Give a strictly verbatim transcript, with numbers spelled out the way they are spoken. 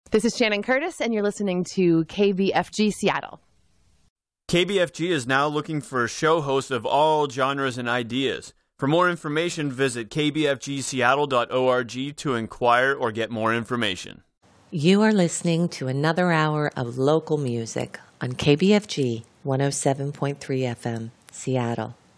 This is Shannon Curtis, and you're listening to K B F G Seattle. K B F G is now looking for a show host of all genres and ideas. For more information, visit k b f g seattle dot org to inquire or get more information. You are listening to another hour of local music on K B F G one oh seven point three F M, Seattle.